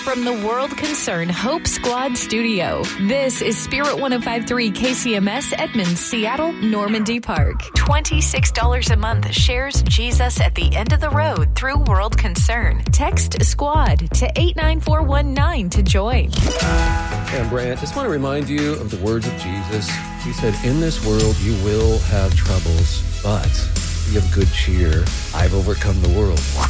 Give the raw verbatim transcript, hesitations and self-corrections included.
from the World Concern Hope Squad studio, this is Spirit one oh five point three K C M S Edmonds, Seattle, Normandy Park. twenty-six dollars a month shares Jesus at the end of the road through World Concern. Text SQUAD to eight nine four one nine to join. Hey, I'm Brant. Just want to remind you of the words of Jesus. He said, in this world you will have troubles, but be of good cheer. I've overcome the world.